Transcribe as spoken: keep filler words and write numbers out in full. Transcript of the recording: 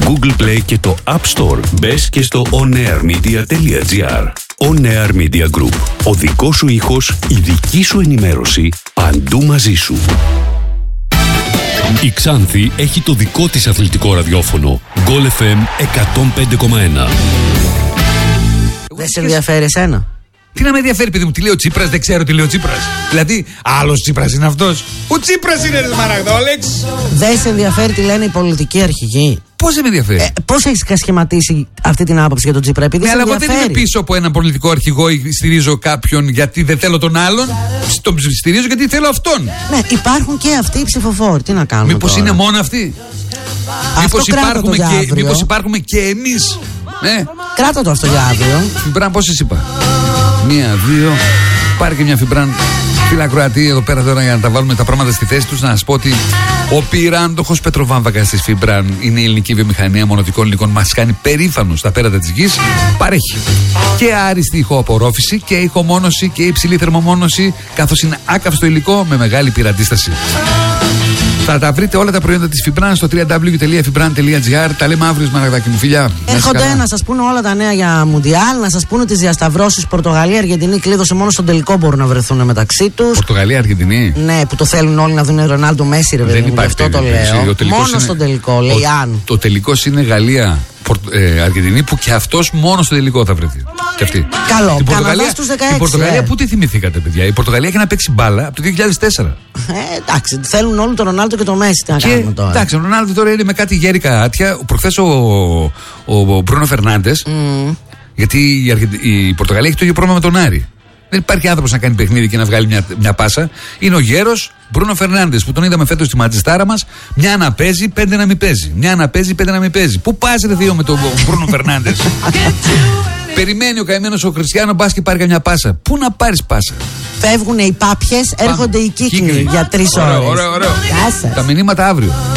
Google Play και το App Store. Μπες και στο onairmedia.gr. On Air Media Group. Ο δικός σου ήχος, η δική σου ενημέρωση, παντού μαζί σου. Η Ξάνθη έχει το δικό της αθλητικό ραδιόφωνο. Goal εφ εμ εκατόν πέντε κόμμα ένα. Δεν σε ενδιαφέρει εσένα? Τι να με ενδιαφέρει, παιδί μου, τι λέει ο Τσίπρας, δεν ξέρω τι λέει ο Τσίπρας. Δηλαδή, άλλος Τσίπρας είναι αυτός. Ο Τσίπρας είναι ρε Μαραγδό, Άλεξ. Δεν σε ενδιαφέρει τι λένε οι πολιτικοί αρχηγοί? Πώς δεν με ενδιαφέρει. Ε, πώς έχεις σχηματίσει αυτή την άποψη για τον Τσίπρα? Επειδή ναι, σε αλλά εγώ ενδιαφέρει. δεν είμαι πίσω από έναν πολιτικό αρχηγό ή στηρίζω κάποιον γιατί δεν θέλω τον άλλον. Τον στηρίζω γιατί θέλω αυτόν. Ναι, υπάρχουν και αυτοί οι ψηφοφόροι. Τι να κάνουμε? Μήπως τώρα? είναι μόνο αυτοί? Μήπως υπάρχουμε, και, μήπως υπάρχουμε και εμείς? Ναι. Κράτα το αυτό για αύριο. Φιμπράν, πόσες είπα? Μία, δύο. Πάρε και μια Φιμπράν. Φίλα Κροατή, εδώ πέρα τώρα για να τα βάλουμε τα πράγματα στη θέση τους, να σας πω ότι ο πυράντοχος πετροβάμβακας της Φιμπράν είναι η ελληνική βιομηχανία μονοτικών υλικών. Μας κάνει περήφανος στα πέρατα της γης. Παρέχει και άριστη ηχοαπορρόφηση και ηχομόνωση και υψηλή θερμομόνωση, καθώς είναι άκαυστο υλικό με μεγάλη πυραντίσταση. Θα τα βρείτε όλα τα προϊόντα της Φιμπράν στο double-u double-u double-u τελεία fibran τελεία gr. Τα λέμε αύριο, Μαραγδάκι μου, φιλιά. Έρχονται να σας πούνε όλα τα νέα για Μουντιάλ, να σας πούνε τις διασταυρώσεις. Πορτογαλία, Αργεντινή κλείδωσε, μόνο στον τελικό μπορούν να βρεθούν μεταξύ τους. Πορτογαλία, Αργεντινή. Ναι, που το θέλουν όλοι να δουν Ρονάλντο Μέση, ρε παιδί μου. Γι' αυτό το λέω. Μόνο είναι... στον τελικό, λέει αν. Το τελικό είναι Γαλλία. Ε, Αργεντινή, που και αυτός μόνο στο τελικό θα βρεθεί. Και αυτή. Καλό, την Πορτογαλία, στους δεκαέξι, την Πορτογαλία ε. πού τη θυμηθήκατε, παιδιά? Η Πορτογαλία έχει να παίξει μπάλα από το δύο χιλιάδες τέσσερα. Ε, εντάξει, θέλουν όλοι τον Ρονάλντο και τον Μέση. Τι να και, κάνουμε τώρα. Εντάξει, ο Ρονάλντο τώρα είναι με κάτι γέρικα άτια. Προχθές ο, ο, ο Μπρούνο Φερνάντες, mm. γιατί η, Αργεντι... η Πορτογαλία έχει το ίδιο πρόβλημα με τον Άρη. Δεν υπάρχει άνθρωπος να κάνει παιχνίδι και να βγάλει μια, μια πάσα. Είναι ο γέρος Μπρούνο Φερνάντες που τον είδαμε φέτος στη ματζιστάρα μας. Μια να παίζει, πέντε να μην παίζει. Μια να παίζει, πέντε να μην παίζει. Πού πας ρε δύο με τον Μπρούνο Φερνάντες? Περιμένει ο καημένος ο Κριστιάνο, μπας και πάρει καμιά πάσα. Πού να πάρεις πάσα? Φεύγουν οι πάπιες, έρχονται οι κύκνοι για τρεις ώρες. Ωραίο, ωραίο. Τα μηνύματα αύριο.